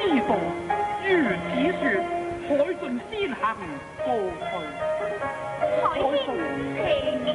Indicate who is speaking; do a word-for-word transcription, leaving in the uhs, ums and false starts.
Speaker 1: 知道，如此說，海順先行告退。
Speaker 2: 海天奇